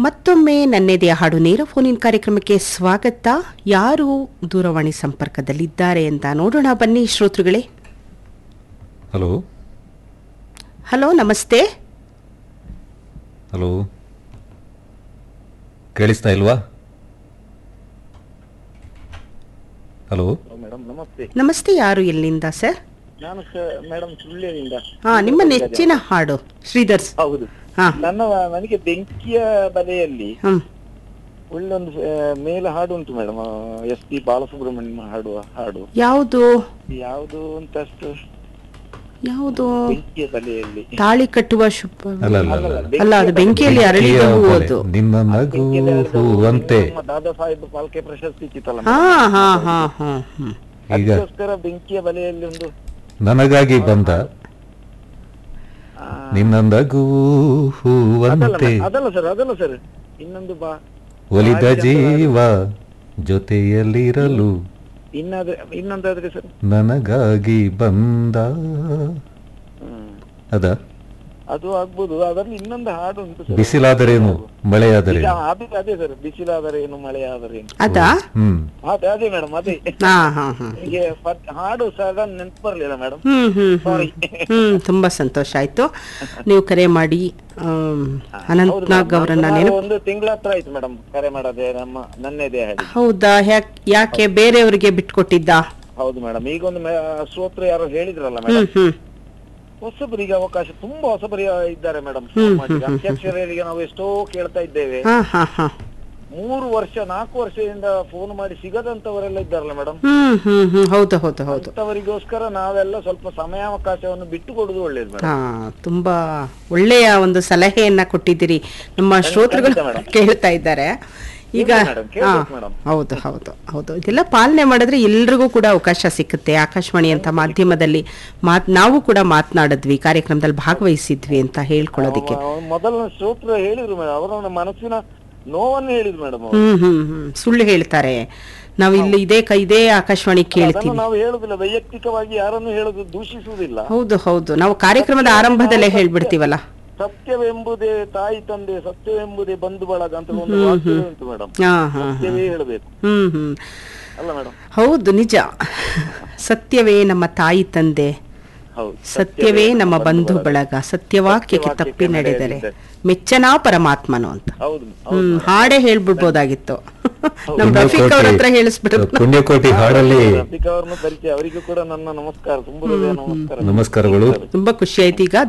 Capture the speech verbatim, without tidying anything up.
ಮತ್ತೊಮ್ಮೆ ನನ್ನೆದೆಯ ಹಾಡು ನೇರ ಫೋನಿನ್ ಕಾರ್ಯಕ್ರಮಕ್ಕೆ ಸ್ವಾಗತ. ಯಾರು ದೂರವಾಣಿ ಸಂಪರ್ಕದಲ್ಲಿದ್ದಾರೆ ಅಂತ ನೋಡೋಣ ಬನ್ನಿ ಶ್ರೋತೃಗಳೇ. ಹಲೋ ಹಲೋ ನಮಸ್ತೆ. ಹಲೋ ಕೇಳಿಸ್ತಾ ಇಲ್ವಾ? ಹಲೋ ಮೇಡಮ್ ನಮಸ್ತೆ. ನಮಸ್ತೆ, ಯಾರು ಎಲ್ಲಿಂದ ಸರ್? ನಾನು ಮೇಡಮ್ ಸುಳ್ಳ್ಯದಿಂದ. ಹಾ, ನಿಮ್ಮ ನೆಚ್ಚಿನ ಹಾಡು ಶ್ರೀಧರ್. ಹೌದು, ಹಾ, ನನ್ನ ನನಗೆ ಬೆಂಕಿಯ ಬಲೆಯಲ್ಲಿ ಹ್ಮ್ ಒಳ್ಳೊಂದು ಮೇಲೆ ಹಾಡು ಉಂಟು ಮೇಡಮ್, ಎಸ್ ಪಿ ಬಾಲಸುಬ್ರಹ್ಮಣ್ಯಂ ಹಾಡುವ ಹಾಡು. ಯಾವುದು ಯಾವುದು ಅಂತ ಅಷ್ಟು ಯಾವುದು? ಬೆಂಕಿಯ ಬಲೆಯಲ್ಲಿ ತಾಳಿ ಕಟ್ಟುವ ಶುಭ ಅಲ್ಲ ಅಲ್ಲ ಅಲ್ಲ. ಅಲ್ಲ, ಅದು ಬೆಂಕಿಯಲ್ಲಿ ಅರಳಿದ ಹೂವದು. ನಿನ್ನ ನಗು ಹೂವಂತೆ. ದಾದಾ ಸಾಹೇಬ್ ಫಾಲ್ಕೆ ಪ್ರಶಸ್ತಿ ಸಿಕ್ಕಲ್ಲ. ಹಾ ಹಾ ಹಾ ಹಾ ಹ್ಮ್ ಈಗ ಅದಕ್ಕೋಸ್ಕರ ಬೆಂಕಿಯ ಬಲೆಯಲ್ಲಿ ಒಂದು ನನಗಾಗಿ ಬಂದ ಆ, ನಿನ್ನ ನಗು ಅದಲ್ಲ ಹೂವಂತೆ ಅದಲ್ಲ ಸರ್, ಅದಲ್ಲ ಸರ್, ಇನ್ನೊಂದು ಬಾ ಒಲಿದ ಜೀವ ಜೊತೆಯಲ್ಲಿರಲು ಇನ್ನಾದ್ರೆ ಇನ್ನೊಂದಾದ್ರೆ ಸರ್, ನನಗಾಗಿ ಬಂದ. ಹ್ಮ್ ಅದ ಅದು ಆಗ್ಬೋದು. ಅದರಲ್ಲಿ ಇನ್ನೊಂದು ಹಾಡು ಉಂಟು ಸರ್. ಬಿಸಿಲಾದರೇನು ಮಳೆಯಾದರೇನು. ಈಗ ಅದೇ ಅದೇ ಸರ್, ಬಿಸಿಲಾದರೆ ಏನು ಮಳೆಯಾದರೆ ಏನು. ಅದಾ? ಹ್ಮ್ ಅದೇ ಅದೇ ಮೇಡಮ್, ಅದೇ ಹಾ ಹಾ ಹಾ ನಿಮಗೆ ಫಟ್- ಹಾಡು ಸಡನ್ ನೆನ್ಪು ಬರ್ಲಿಲ್ಲ ಮೇಡಮ್. ಹ್ಮ್ ಹ್ಮ್ ಸಾರಿ. ಹ್ಮ್ ತುಂಬಾ ಸಂತೋಷ ಆಯ್ತು ನೀವು ಕರೆ ಮಾಡಿ. ಆಮ್, ಅನಂತ್ನಾಗ್ ಅವರನ್ನ ನೆನಪು. ಒಂದು ತಿಂಗಳ ಹತ್ರ ಆಯ್ತು ಮೇಡಮ್ ಕರೆ ಮಾಡದೆ ನಮ್ಮ ನನ್ನೆದೆ ಹಾಡಿ. ಹೌದಾ? ಯಾಕ್- ಯಾಕೆ ಬೇರೆಯವರಿಗೆ ಬಿಟ್ಕೊಟ್ಟಿದ್ದ? ಹೌದು ಮೇಡಮ್, ಈಗ ಒಂದು ಶ್ರೋತೃ ಯಾರು ಹೇಳಿದ್ರಲ್ಲ ಹ್ಮ್ ಮೇಡಮ್, ಹ್ಮ್ ಹೊಸಬರಿಗೆ ಅವಕಾಶ, ತುಂಬಾ ಹೊಸಬರಿ ಇದ್ದಾರೆ ಮೇಡಮ್. ಹ್ಮ್, ಅಧ್ಯಕ್ಷರಿಗೆ ನಾವು ಎಷ್ಟೋ ಕೇಳ್ತಾ ಇದ್ದೇವೆ. ಹಾ ಹಾ ಹಾ ಮೂರು ವರ್ಷ ನಾಲ್ಕು ವರ್ಷದಿಂದ ಫೋನ್ ಮಾಡಿ ಸಿಗದಂತವರೆಲ್ಲ ಇದ್ದಾರಲ್ಲ ಮೇಡಮ್. ಹ್ಮ್ ಹ್ಮ್ ಹ್ಮ್ ಹೌದು ಹೌದು ಹೌದು. ಅಂತವರಿಗೋಸ್ಕರ ನಾವೆಲ್ಲ ಸ್ವಲ್ಪ ಸಮಯಾವಕಾಶವನ್ನು ಬಿಟ್ಟು ಕೊಡುದು ಒಳ್ಳೇದು ಮೇಡಮ್. ಹಾ, ತುಂಬಾ ಒಳ್ಳೆಯ ಒಂದು ಸಲಹೆಯನ್ನ ಕೊಟ್ಟಿದ್ದೀರಿ. ನಮ್ಮ ಶ್ರೋತೃಗಳು ಖಂಡಿತ ಮೇಡಮ್. ಕೇಳ್ತಾ ಇದ್ದಾರೆ ಈಗ. ಇಲ್ಲ ಮೇಡಮ್, ಹಾ, ಕೇಳ್ಬೇಕು ಮೇಡಮ್. ಹೌದು ಹೌದು ಹೌದು. ಇದೆಲ್ಲ ಪಾಲನೆ ಮಾಡಿದ್ರೆ ಎಲ್ರಿಗೂ ಕೂಡ ಅವಕಾಶ ಸಿಕ್ಕುತ್ತೆ. ಆಕಾಶವಾಣಿ ಅಂತ ಮಾಧ್ಯಮದಲ್ಲಿ ಮಾತ್ ನಾವು ಕೂಡ ಮಾತನಾಡಿದ್ವಿ, ಕಾರ್ಯಕ್ರಮದಲ್ಲಿ ಭಾಗವಹಿಸಿದ್ವಿ ಅಂತ ಹೇಳ್ಕೊಳ್ಳೋದಿಕ್ಕೆ. ಅವ- ಮೊದಲ ಶ್ರೋತೃ ಹೇಳಿದ್ರು ಮೇಡಮ್, ಅವರ ಮನಸ್ಸಿನ ನೋವನ್ನು ಹೇಳಿದ್ರು ಮೇಡಮ್. ಹ್ಮ್ ಹ್ಮ್ ಹ್ಮ್ ಸುಳ್ಳು ಹೇಳ್ತಾರೆ. ನಾವು ಇಲ್ಲಿ ಇದೇ ಕ- ಇದೇ ಆಕಾಶವಾಣಿ ಅದನ್ನು ಕೇಳ್ತೀವಿ. ನಾವು ಹೇಳುದಿಲ್ಲ, ವೈಯಕ್ತಿಕವಾಗಿ ಯಾರನ್ನು ಹೇಳುದು ದೂಷಿಸುವುದಿಲ್ಲ. ಹೌದು ಹೌದು, ನಾವು ಕಾರ್ಯಕ್ರಮದ ಆರಂಭದಲ್ಲೇ ಹೇಳ್ಬಿಡ್ತೀವಲ್ಲ. ಸತ್ಯವೆಂಬುದೇ ತಾಯಿ ತಂದೆ, ಸತ್ಯವೆಂಬುದೇ ಬಂಧು ಬಳಗ ಅಂತ ಒಂದು ವಾಕ್ಯ ಉಂಟು ಮೇಡಮ್. ಹಾ ಹಾ ಹಾ ಸತ್ಯವೇ ಹೇಳಬೇಕು ಹ್ಮ್ ಹ್ಮ್ ಅಲ್ಲ ಮೇಡಮ್? ಹೌದು, ನಿಜ. ಸತ್ಯವೇ ನಮ್ಮ ತಾಯಿ ತಂದೆ, ಹೌದು, ಸತ್ಯವೇ ನಮ್ಮ ಬಂಧು ಬಳಗ, ಸತ್ಯವಾಕ್ಯಕ್ಕೆ ತಪ್ಪಿ ನಡೆದರೆ ಮೆಚ್ಚನಾ ಪರಮಾತ್ಮನು ಅಂತ. ಹೌದು ಹ್ಮ್ ಹಾಡೇ ಹೇಳ್ಬಿಡ್ಬೋದಾಗಿತ್ತು. ನಮ್ ರಫೀಕ್ ಅವ್ರ ಹತ್ರ ಹೇಳಿಸ್ಬಿಟ್ರು. ಪುಣ್ಯಕೋಟಿ ಹಾಡಲ್ಲಿ ರಫೀಕ್ ಅವರನ್ನು ಪರಿಚಯ, ಅವರಿಗೂ ಕೂಡ ನನ್ನ ನಮಸ್ಕಾರ, ತುಂಬ ಹೃದಯ ನಮಸ್ಕಾರ. ನಮಸ್ಕಾರಗಳು. ತುಂಬಾ ಖುಷಿ ಆಯ್ತು. ಈಗ